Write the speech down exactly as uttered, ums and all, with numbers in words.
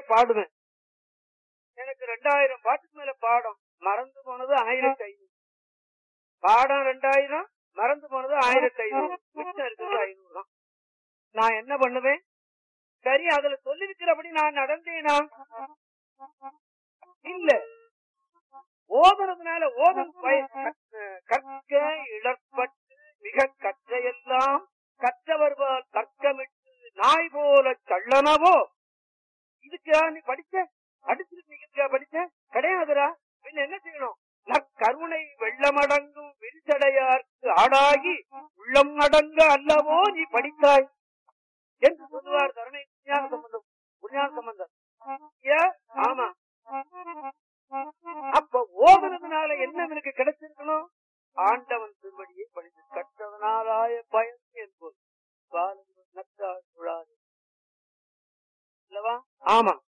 பாடுவேன். எனக்கு ரெண்டாயிரம் பாட்டுக்கு மேல பாடம், மறந்து போனது ஆயிரத்தி ஐநூறு. பாடம் ரெண்டாயிரம், மறந்து போனது ஆயிரத்தி ஐநூறு, மிச்சம் இருக்கிறது ஐநூறு தான். நான் என்ன பண்ணுவேன்? சரி, அதுல சொல்லிருக்கிறபடி நான் நடந்தேனா? இல்ல. ஓதுறதுனால ஓதும் கற்க இழற்பட்டு மிக கற்றையெல்லாம் கற்றவர்பால் தர்க்கமிட்டு நாய் போல சள்ளனவோ. இதுக்கா நீ படிச்ச? அடிச்சிருக்கீங்க படிச்ச? கிடையாதுரா. பின்ன என்ன செய்யணும்? நற்கருணை வெள்ளமடங்கும் வில்சடையார்க்கு ஆடாகி உள்ளம் அடங்க அல்லவோ நீ படித்தாய் என்று சொல்லுவார் தரணை விஞ்ஞான சம்பந்தம் விஞ்ஞான சம்பந்தம். ஆமா. அப்ப ஓதுறதுனால என்ன எனக்கு கிடைச்சிருக்கணும்? ஆண்டவன் திருவடியை படித்து கற்றவனாலாய பயன் என்பது அல்லவா? ஆமா.